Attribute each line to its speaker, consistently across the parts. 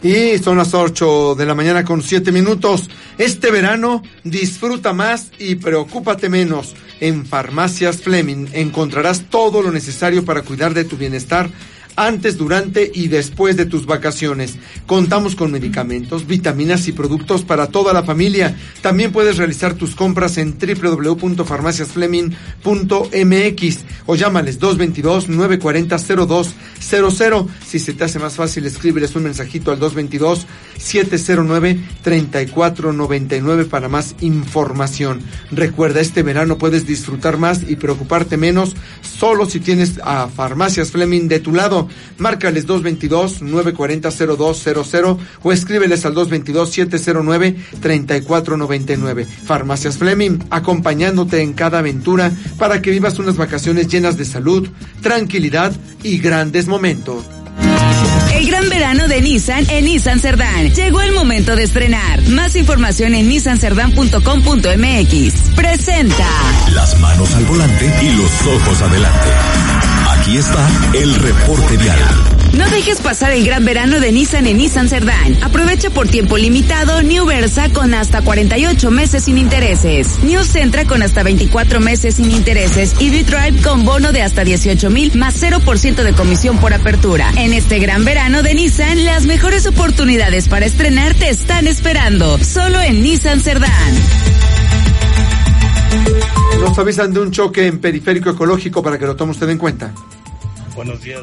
Speaker 1: Y son las 8:07 a.m. Este verano disfruta más y preocúpate menos. En Farmacias Fleming encontrarás todo lo necesario para cuidar de tu bienestar antes, durante y después de tus vacaciones. Contamos con medicamentos, vitaminas y productos para toda la familia. También puedes realizar tus compras en www.farmaciasfleming.mx o llámales 222-940-0200. Si se te hace más fácil, escríbeles un mensajito al 222-709-3499 para más información. Recuerda, este verano puedes disfrutar más y preocuparte menos solo si tienes a Farmacias Fleming de tu lado. Márcales 222-940-0200 o escríbeles al 222-709-3499. Farmacias Fleming, acompañándote en cada aventura para que vivas unas vacaciones llenas de salud, tranquilidad y grandes momentos.
Speaker 2: El gran verano de Nissan en Nissan Cerdán. Llegó el momento de estrenar. Más información en nissancerdán.com.mx. Presenta
Speaker 3: las manos al volante y los ojos adelante. Aquí está el reporte vial.
Speaker 2: No dejes pasar el gran verano de Nissan en Nissan Cerdán. Aprovecha por tiempo limitado New Versa con hasta 48 meses sin intereses. New Sentra con hasta 24 meses sin intereses y V-Drive con bono de hasta 18,000 más 0% de comisión por apertura. En este gran verano de Nissan, las mejores oportunidades para estrenar te están esperando. Solo en Nissan Cerdán.
Speaker 1: Nos avisan de un choque en Periférico Ecológico para que lo tome usted en cuenta.
Speaker 4: Buenos días.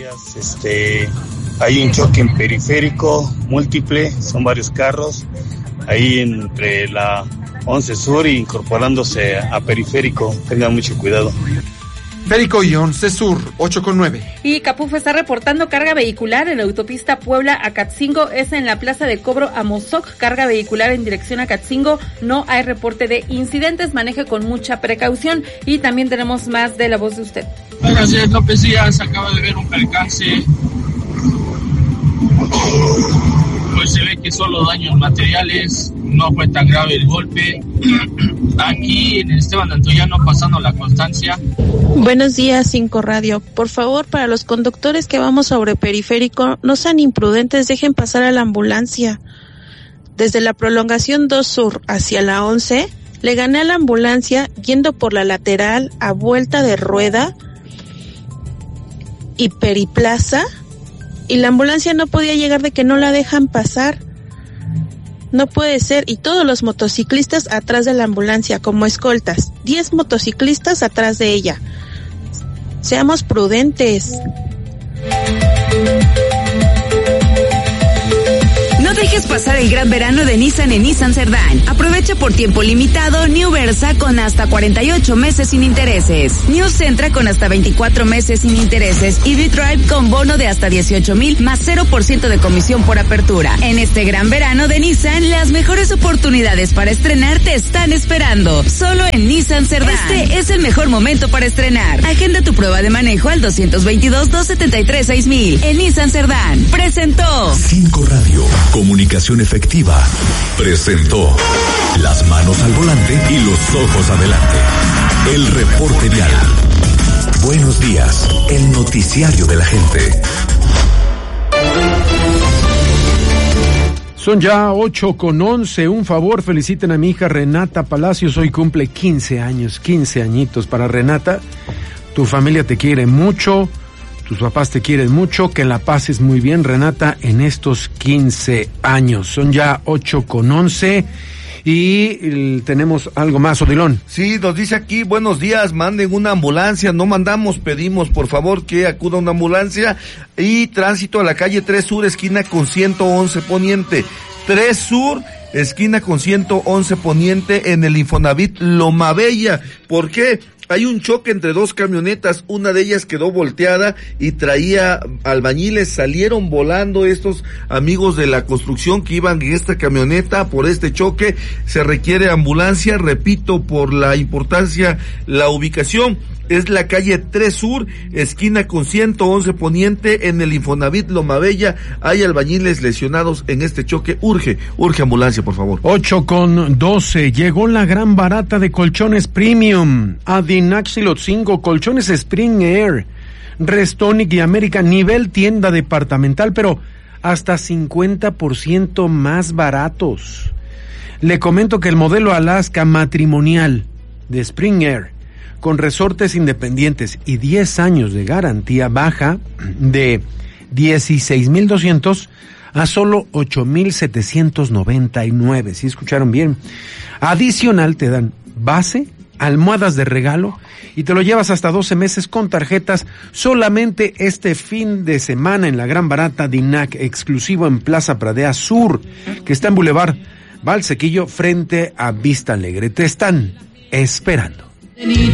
Speaker 4: Hay un choque en Periférico múltiple, son varios carros, ahí entre la 11 Sur y incorporándose a Periférico. Tengan mucho cuidado.
Speaker 1: Periférico y 11 Sur, 8:09.
Speaker 5: Y Capuf está reportando carga vehicular en la autopista Puebla-Acatzingo, es en la plaza de cobro Amozoc, carga vehicular en dirección a Acatzingo, no hay reporte de incidentes, maneje con mucha precaución. Y también tenemos más de la voz de usted.
Speaker 6: Gracias, López Díaz, acaba de ver un percance, pues se ve que solo daños materiales, no fue tan grave el golpe. Aquí en Esteban de Antoyano, pasando la Constancia.
Speaker 7: Buenos días, 5 Radio. Por favor, para los conductores que vamos sobre Periférico, no sean imprudentes, dejen pasar a la ambulancia. Desde la prolongación 2 Sur hacia la 11, le gané a la ambulancia yendo por la lateral a vuelta de rueda y Periplaza, y la ambulancia no podía llegar de que no la dejan pasar. No puede ser, y todos los motociclistas atrás de la ambulancia como escoltas, 10 motociclistas atrás de ella. Seamos prudentes.
Speaker 2: No dejes pasar el gran verano de Nissan en Nissan Cerdán. Aprovecha por tiempo limitado New Versa con hasta 48 meses sin intereses. New Sentra con hasta 24 meses sin intereses y V-Drive con bono de hasta 18,000 más 0% de comisión por apertura. En este gran verano de Nissan, las mejores oportunidades para estrenar te están esperando. Solo en Nissan Cerdán. Este es el mejor momento para estrenar. Agenda tu prueba de manejo al 222-273-6000. En Nissan Cerdán. Presentó
Speaker 3: 5 Radio. Comunicación efectiva presentó las manos al volante y los ojos adelante. El reporte vial. Buenos días, el noticiario de la gente.
Speaker 8: Son ya 8:11. Un favor, feliciten a mi hija Renata Palacios. Hoy cumple 15 años, 15 añitos para Renata. Tu familia te quiere mucho. Tus papás te quieren mucho, que la pases muy bien, Renata, en estos 15 años. Son ya 8:11 y tenemos algo más, Odilón.
Speaker 9: Sí, nos dice aquí, buenos días, manden una ambulancia, no mandamos, pedimos por favor que acuda una ambulancia y tránsito a la calle 3 Sur, esquina con 111 Poniente. 3 Sur, esquina con 111 Poniente en el Infonavit Loma Bella. ¿Por qué? Hay un choque entre dos camionetas, una de ellas quedó volteada y traía albañiles, salieron volando estos amigos de la construcción que iban en esta camioneta. Por este choque se requiere ambulancia, repito, por la importancia, la ubicación. Es la calle 3 Sur, esquina con 111 Poniente, en el Infonavit Loma Bella. Hay albañiles lesionados en este choque. Urge ambulancia, por favor.
Speaker 8: 8:12. Llegó la gran barata de colchones premium. Adinaxilot 5, colchones Spring Air, Restonic y América, nivel tienda departamental, pero hasta 50% más baratos. Le comento que el modelo Alaska matrimonial de Spring Air, con resortes independientes y 10 años de garantía, baja de 16,200 a solo 8,799. ¿Sí escucharon bien? Adicional te dan base, almohadas de regalo y te lo llevas hasta 12 meses con tarjetas solamente este fin de semana en la gran barata Dinac, exclusivo en Plaza Pradea Sur, que está en Boulevard Valsequillo frente a Vista Alegre. Te están esperando.